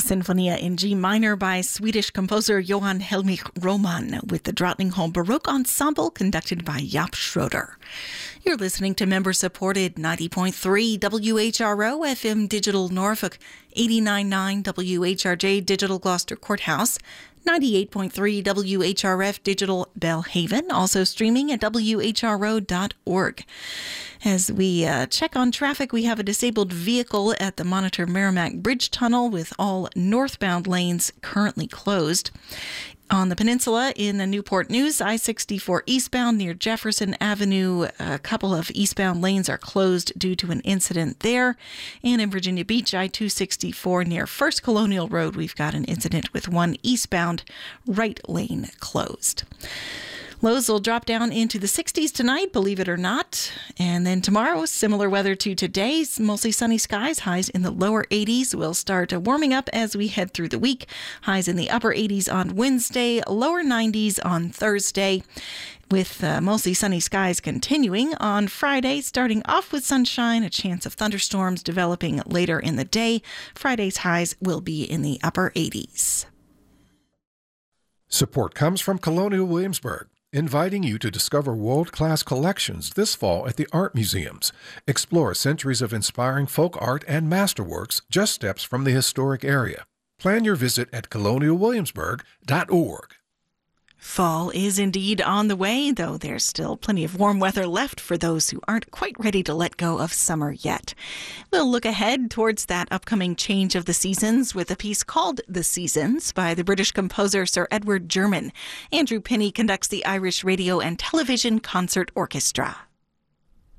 Sinfonia in G minor by Swedish composer Johann Helmich Roman with the Drottningholm Baroque Ensemble conducted by Jaap Schroeder. You're listening to member-supported 90.3 WHRO FM Digital Norfolk, 89.9 WHRJ Digital Gloucester Courthouse, 98.3 WHRF Digital Belhaven, also streaming at WHRO.org. As we check on traffic, we have a disabled vehicle at the Monitor Merrimack Bridge Tunnel with all northbound lanes currently closed. On the peninsula, in the Newport News, I-64 eastbound near Jefferson Avenue, a couple of eastbound lanes are closed due to an incident there. And in Virginia Beach, I-264 near First Colonial Road, we've got an incident with one eastbound right lane closed. Lows will drop down into the 60s tonight, believe it or not. And then tomorrow, similar weather to today's, mostly sunny skies. Highs in the lower 80s will start warming up as we head through the week. Highs in the upper 80s on Wednesday, lower 90s on Thursday. With mostly sunny skies continuing on Friday, starting off with sunshine, a chance of thunderstorms developing later in the day. Friday's highs will be in the upper 80s. Support comes from Colonial Williamsburg, inviting you to discover world-class collections this fall at the art museums. Explore centuries of inspiring folk art and masterworks just steps from the historic area. Plan your visit at colonialwilliamsburg.org. Fall is indeed on the way, though there's still plenty of warm weather left for those who aren't quite ready to let go of summer yet. We'll look ahead towards that upcoming change of the seasons with a piece called The Seasons by the British composer Sir Edward German. Andrew Penny conducts the Irish Radio and Television Concert Orchestra.